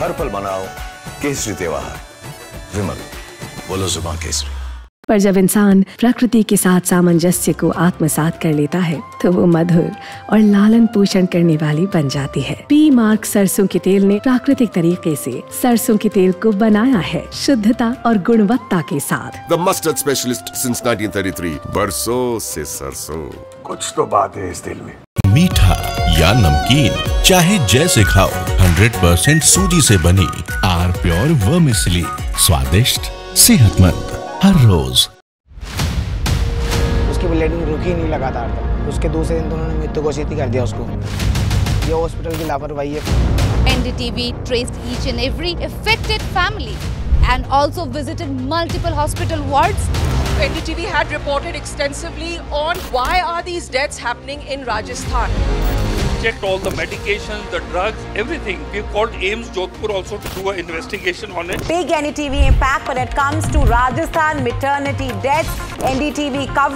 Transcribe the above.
हर पल मनाओ केसरी त्योहार। विमल, बोलो जुबान केसरी। पर जब इंसान प्रकृति के साथ सामंजस्य को आत्मसात कर लेता है तो वो मधुर और लालन पोषण करने वाली बन जाती है। पी मार्क सरसों के तेल ने प्राकृतिक तरीके से सरसों के तेल को बनाया है शुद्धता और गुणवत्ता के साथ। The mustard specialist since 1933, बरसों से सरसों। कुछ तो बात है इस दिल में। मीठा या नमकीन, चाहे जैसे खाओ, 100% सूजी से बनी आर प्योर वर्मिसेली, स्वादिष्ट सेहतमंद हर रोज। उसकी ब्लीडिंग रुकी नहीं लगातार तक। उसके दूसरे दिन उन्होंने मृत्यु घोषित ही कर दिया उसको। ये हॉस्पिटल की लापरवाही है। NDTV traced each and every affected family and also visited multiple hospital wards. NDTV had reported extensively on why are these deaths happening in Rajasthan. Checked all the medications, the drugs, everything. We've called AIIMS Jodhpur also to do an investigation on it. Big NDTV impact when it comes to Rajasthan maternity deaths. NDTV coverage.